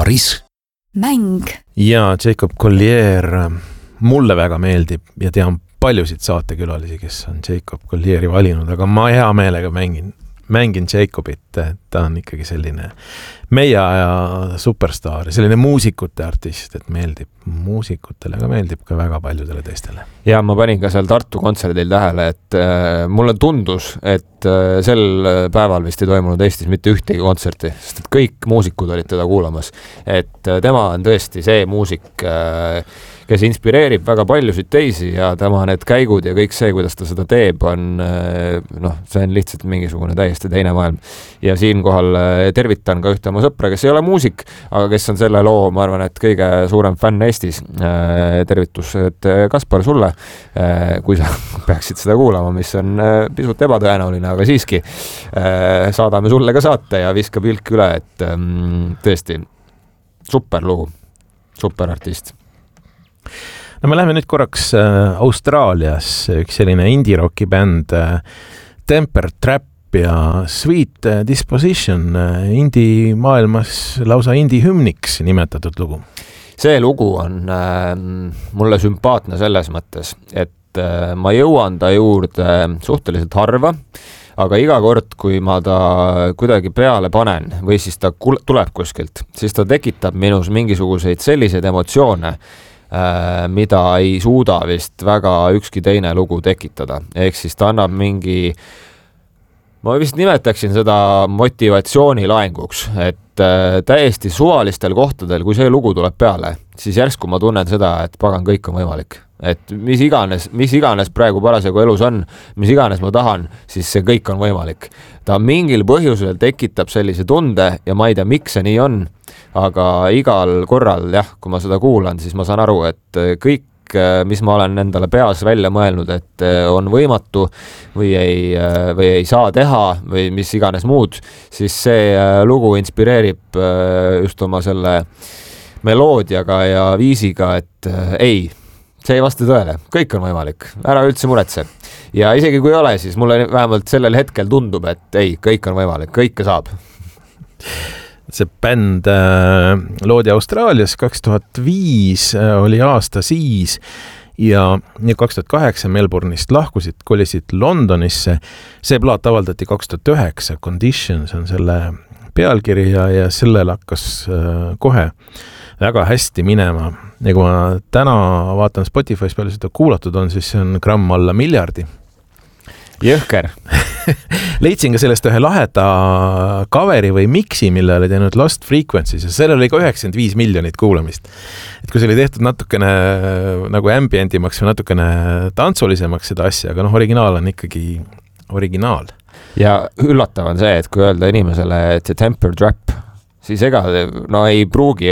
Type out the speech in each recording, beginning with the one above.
baaris. Mäng. Ja Jacob Collier mulle väga meeldib ja tean paljusid saatekülalisi, kes on Jacob Collieri valinud, aga ma hea meelega mängin Jacobit, ta on ikkagi selline meie aja superstaar, selline muusikute artist, et meeldib muusikutele, aga meeldib ka väga paljudele teistele. Ja ma panin ka seal Tartu kontserdil tähele, et mulle tundus, et sel päeval vist ei toimunud Eestis mitte ühtegi kontserti, sest et kõik muusikud olid teda kuulamas. Et tema on tõesti see muusik, kes inspireerib väga paljusid teisi ja tema need käigud ja kõik see, kuidas ta seda teeb, on see on lihtsalt mingisugune täiesti teine maailm. Ja siinkohal tervitan ka ühte oma sõpra, kes ei ole muusik, aga kes on selle loo, ma arvan, et kõige suurem fänn Eestis. Tervitused Kaspar sulle, kui sa peaksid seda kuulama, mis on pisut ebatõenäoline, aga siiski saadame sulle ka saate ja viska pilk üle, et tõesti super lugu, super artist. No me läheme nüüd korraks Austraalias, üks selline indie-rocki bänd Temper Trap ja Sweet Disposition, indie maailmas lausa indie hümniks nimetatud lugu. See lugu on mulle sümpaatne selles mõttes, et ma jõuan ta juurde suhteliselt harva, aga iga kord, kui ma ta kuidagi peale panen või siis ta tuleb kuskilt, siis ta tekitab minus mingisuguseid selliseid emotsioone, mida ei suuda vist väga ükski teine lugu tekitada. Ehk siis ta annab mingi, ma vist nimetaksin seda motivatsioonilaenguks, et täiesti suvalistel kohtadel, kui see lugu tuleb peale, siis järsku ma tunnen seda, et pagan, kõik on võimalik. Et mis iganes praegu parasjagu elus on, mis iganes ma tahan, siis see kõik on võimalik. Ta mingil põhjusel tekitab sellise tunde ja ma ei tea, miks see nii on, aga igal korral, kui ma seda kuulan, siis ma saan aru, et kõik, mis ma olen endale peas välja mõelnud, et on võimatu või ei saa teha või mis iganes muud, siis see lugu inspireerib just oma selle meloodiaga ja viisiga, et ei, see ei vasta tõele, kõik on võimalik, ära üldse muretse. Ja isegi kui ei ole, siis mulle vähemalt sellel hetkel tundub, et ei, kõik on võimalik, kõike saab. See bänd loodi Austraalias 2005, oli aasta siis ja 2008 Melbourne'ist lahkusid, kolisid Londonisse. See plaat avaldati 2009, Conditions on selle pealkiri ja sellel hakkas kohe väga hästi minema. Ja kui ma täna vaatan Spotify's palju seda kuulatud on, siis see on gramm alla miljardi. Jõhker. Leidsin ka sellest ühe laheda coveri või mixi, mille oli teinud Lost Frequencies ja sellel oli ka 95 miljonit kuulamist. Et kui see oli tehtud natukene nagu ambientimaks või natukene tantsulisemaks seda asja, aga originaal on ikkagi originaal. Ja üllatav on see, et kui öelda inimesele, et see Temper Trap, siis ega ei pruugi,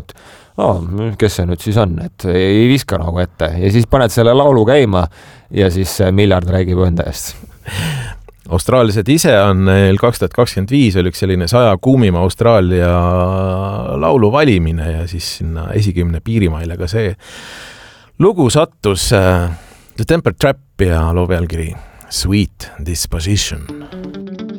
kes see nüüd siis on, et ei viska nagu ette ja siis paned selle laulu käima ja siis miljard räägib enda eest. Austraaliased ise on neil 2025 oli üks selline 100 kuumima Austraalia laulu valimine ja siis sinna esikümne piirimaile ka see lugu sattus The Temper Trap ja loo pealkiri Sweet Disposition.